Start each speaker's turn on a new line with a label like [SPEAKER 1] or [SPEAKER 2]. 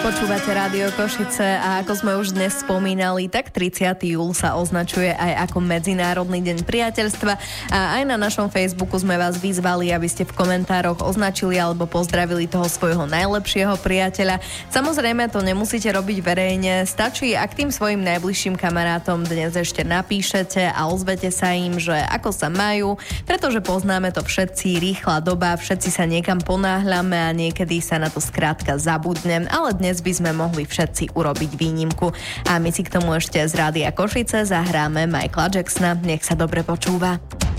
[SPEAKER 1] Počúvate Rádio Košice a ako sme už dnes spomínali, tak 30. júl sa označuje aj ako Medzinárodný deň priateľstva a aj na našom Facebooku sme vás vyzvali, aby ste v komentároch označili alebo pozdravili toho svojho najlepšieho priateľa. Samozrejme to nemusíte robiť verejne, stačí, ak tým svojim najbližším kamarátom dnes ešte napíšete a ozvete sa im, že ako sa majú, pretože poznáme to všetci, rýchla doba, všetci sa niekam ponáhľame a niekedy sa na to skrátka zabudne, ale dnes by sme mohli všetci urobiť výnimku. A my si k tomu ešte z Rádia Košice zahráme Michaela Jacksona. Nech sa dobre počúva.